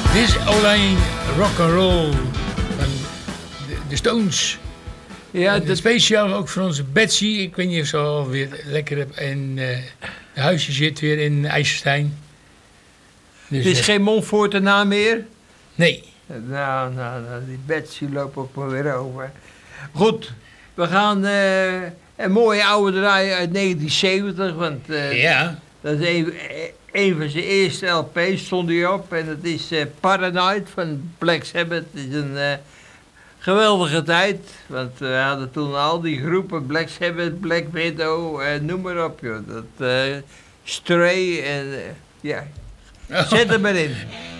Dit is alleen rock and roll van de Stones. Ja, speciaal ook voor onze Betsy. Ik weet niet of ze alweer lekker in het huisje zit weer in IJsselstein. Dus, het is geen Montfortenaar meer? Nee. Nou, die Betsy loopt ook maar weer over. Goed, we gaan een mooie oude draai uit 1970, want ja. dat is een van zijn eerste LP's, stond hij op. En dat is Paranoid van Black Sabbath. Het is een geweldige tijd, want we hadden toen al die groepen, Black Sabbath, Black Widow, noem maar op, joh. Dat Stray en ja, zet er maar in.